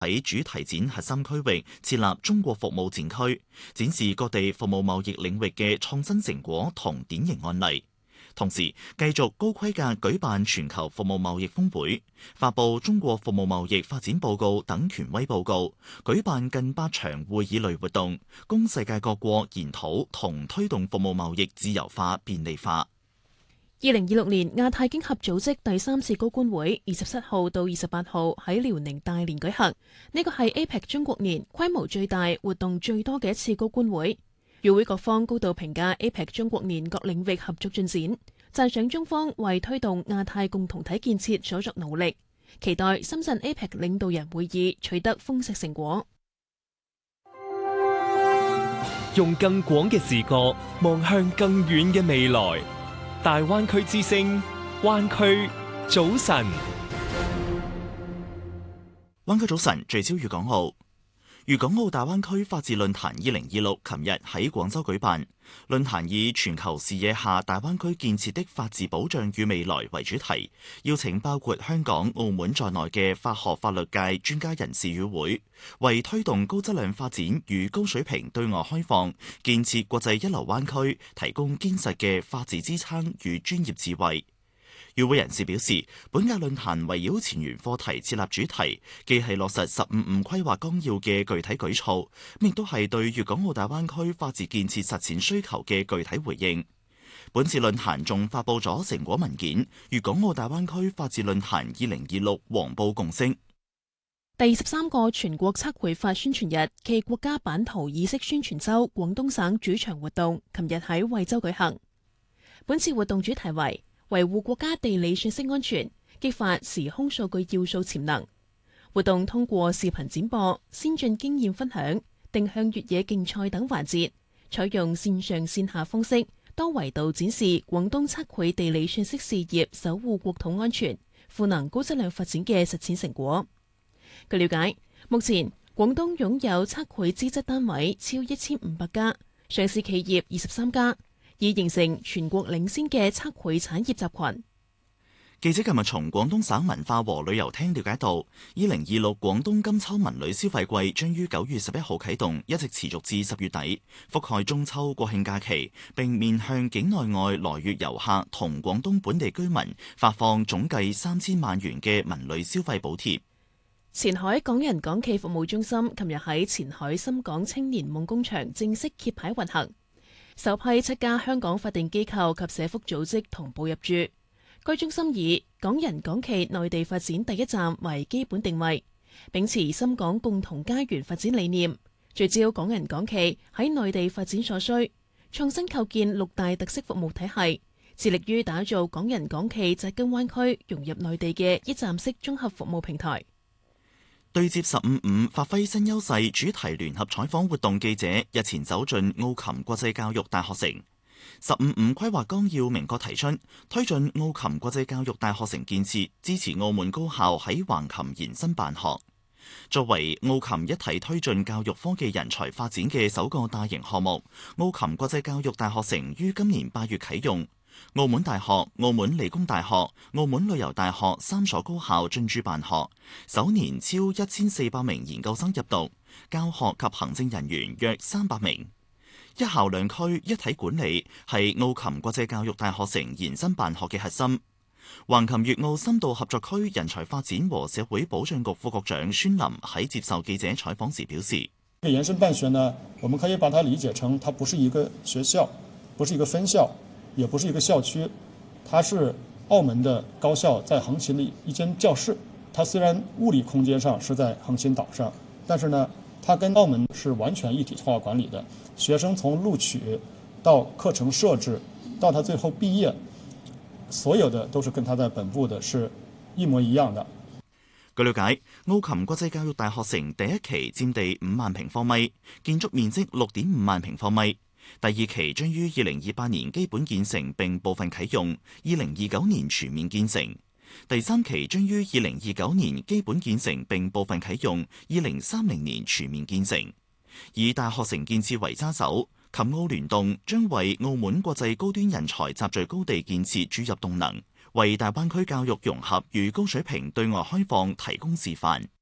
喺主題展核心區域設立中國服務展區，展示各地服務貿易領域嘅創新成果同典型案例。同時，繼續高規格舉辦全球服務貿易峰會，發布中國服務貿易發展報告等權威報告，舉辦近8場會議類活動，供世界各國研討同推動服務貿易自由化便利化。 2026年亞太經合組織第3次高官會27號到28號喺遼寧大連舉行，呢個係 APEC 中國年規模最大、活動最多嘅一次高官會。與會各方高度評價 APEC 中國年各領域合作進展，讚賞中方為推動亞太共同體建設所作努力，期待深圳 APEC 領導人會議取得豐碩成果。 用更廣嘅視角望向更遠嘅未來，大灣區之聲，灣區早晨。 灣區早晨，聚焦粵港澳。粵港澳大灣區法治論壇2026琴日喺廣州舉辦，論壇以全球視野下大灣區建設的法治保障與未來為主題，邀請包括香港、澳門在內嘅法學法律界專家人士與會，為推動高質量發展與高水平對外開放，建設國際一流灣區提供堅實嘅法治支撐與專業智慧。與會人士表示，本屆論壇圍繞前沿課題設立主題，既係落實15五規劃綱要嘅具體舉措，亦都係對粵港澳大灣區法治建設實踐需求嘅具體回應。本次論壇仲發佈咗成果文件《粵港澳大灣區法治論壇2026黃埔共識》。 第23個全國測繪法宣傳日暨國家版圖意識宣傳周廣東省主場活動，琴日喺惠州舉行。本次活動主題為維護國家地理信息安全，激發時空數據要素潛能。活動通過視頻展播、先進經驗分享、定向越野競賽等環節，採用線上線下方式，多維度展示廣東測繪地理信息事業守護國土安全、賦能高質量發展嘅實踐成果。據了解，目前廣東擁有測繪資質單位超1500家，上市企業23家。已形成全國領先嘅測繪產業集群。 記者今日從廣東省文化和旅遊廳了解到，2026廣東金秋文旅消費季將於9月11號啟動，一直持續至10月底，覆蓋中秋國慶假期，並面向境內外來粵遊客同廣東本地居民發放總計3000萬元嘅文旅消費補貼。 前海港人港企服務中心琴日喺前海深港青年夢工場正式揭牌運行。首批7家香港法定機構及社福組織同步入駐。該中心以港人港企內地發展第一站為基本定位，秉持深港共同家園發展理念，聚焦港人港企喺內地發展所需，創新構建6大特色服務體系，致力於打造港人港企扎根灣區、融入內地嘅一站式綜合服務平台。 對接15五發揮新優勢主題聯合採訪活動記者日前走進澳琴國際教育大學城。15五規劃綱要明確提出，推進澳琴國際教育大學城建設，支持澳門高校喺橫琴延伸辦學。作為澳琴一體推進教育科技人才發展嘅首個大型項目，澳琴國際教育大學城於今年8月啟用。澳門大學、澳門理工大學、澳門旅遊大學3所高校進駐辦學，首年超1400名研究生入讀，教學及行政人員約300名。一校兩區一體管理係澳琴國際教育大學城延伸辦學嘅核心。橫琴粵澳深度合作區人才發展和社會保障局副局長孫林喺接受記者採訪時表示： 延伸辦學呢，我們可以把它理解成，它不是一個學校，不是一個分校，也不是一個校區，它是澳門的高校在橫琴的一間教室。它雖然物理空間上是在橫琴島上，但是呢，它跟澳門是完全一體化管理的。學生從錄取到課程設置到他最後畢業，所有的都是跟他在本部的是一模一樣的。 據了解，澳琴國際教育大學城第一期佔地5萬平方米，建築面積6.5萬平方米。第二期將於2028年基本建成並部分啟用，2029年全面建成。第三期將於2029年基本建成並部分啟用，2030年全面建成。以大學城建設為揸手，琴澳聯動將為澳門國際高端人才集聚高地建設注入動能，為大灣區教育融合與高水平對外開放提供示範。